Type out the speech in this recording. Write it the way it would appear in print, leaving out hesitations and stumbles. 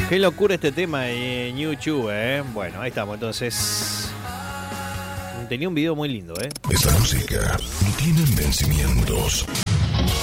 Qué locura este tema en YouTube, Bueno, ahí estamos, entonces. Tenía un video muy lindo, Esta música no tiene vencimientos.